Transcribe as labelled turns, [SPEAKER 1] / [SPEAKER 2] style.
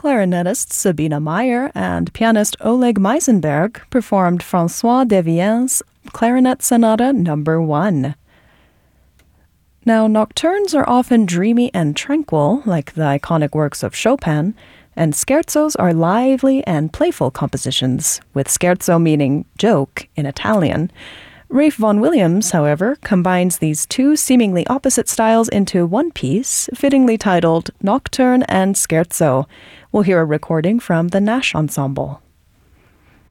[SPEAKER 1] Clarinetist Sabina Meyer and pianist Oleg Meisenberg performed François Devienne's Clarinet Sonata No. 1. Now, nocturnes are often dreamy and tranquil, like the iconic works of Chopin, and scherzos are lively and playful compositions, with scherzo meaning joke in Italian. Ralph Vaughan Williams, however, combines these two seemingly opposite styles into one piece, fittingly titled Nocturne and Scherzo. We'll hear a recording from the Nash Ensemble.